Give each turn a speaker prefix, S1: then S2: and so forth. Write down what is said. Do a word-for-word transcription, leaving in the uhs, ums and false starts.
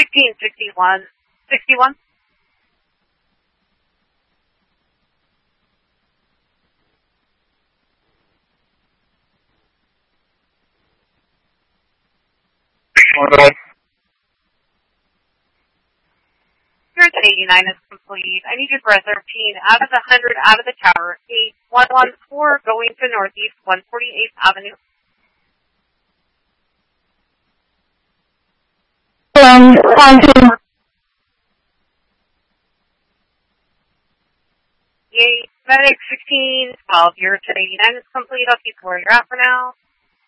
S1: fifteen sixty-one. sixty-one?
S2: Alright.
S1: Here's at eighty-nine is complete. I need you for a thirteen out of the one hundred out of the tower. eight one one four going to northeast one forty-eighth Avenue.
S3: Um, five,
S1: Yay. Medic sixteen twelve. You're at eighty-nine is complete. I'll keep where you're at for now.